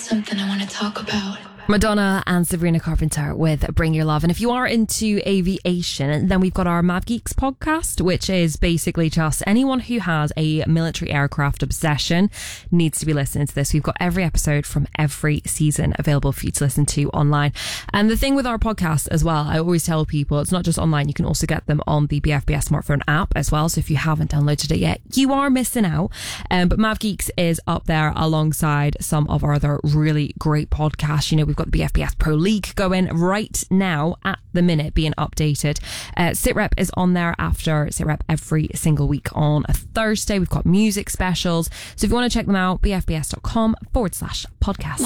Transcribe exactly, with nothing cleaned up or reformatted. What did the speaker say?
something I want to talk about. Madonna and Sabrina Carpenter with Bring Your Love. And if you are into aviation, then we've got our Mad Geeks podcast, which is basically just anyone who has a military aircraft obsession needs to be listening to this. We've got every episode from every season available for you to listen to online. And the thing with our podcast as well, I always tell people it's not just online, you can also get them on the B F B S smartphone app as well. So if you haven't downloaded it yet, you are missing out. Um, but Mad Geeks is up there alongside some of our other really great podcasts. You know, we've got the B F B S Pro League going right now at the minute, being updated. Uh, SitRep is on there after SitRep every single week on a Thursday. We've got music specials. So if you want to check them out, bfbs.com forward slash podcast.